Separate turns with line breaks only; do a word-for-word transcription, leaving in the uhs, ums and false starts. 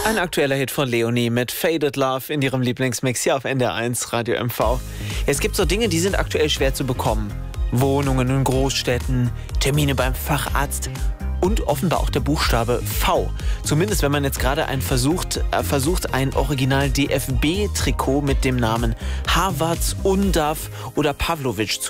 Ein aktueller Hit von Leonie mit Faded Love in ihrem Lieblingsmix hier auf N D R eins Radio M V. Es gibt so Dinge, die sind aktuell schwer zu bekommen. Wohnungen in Großstädten, Termine beim Facharzt und offenbar auch der Buchstabe V. Zumindest wenn man jetzt gerade ein versucht, äh, versucht, ein Original D F B-Trikot mit dem Namen Havertz, Undav oder Pavlovic zu